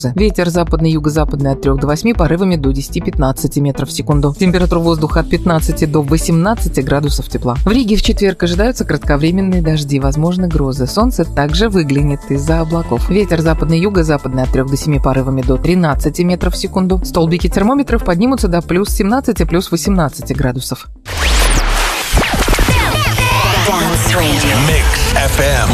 Ветер западный, юго-западный от 3 до 8, порывами до 10-15 метров в секунду. Температура воздуха от 15 до 18 градусов тепла. В Риге в четверг ожидаются кратковременные дожди, возможны грозы. Солнце также выглянет из-за облаков. Ветер западный, юго-западный от 3 до 7, порывами до 13 метров в секунду. Столбики термометров поднимутся до плюс 17, плюс 18 градусов. Mix FM.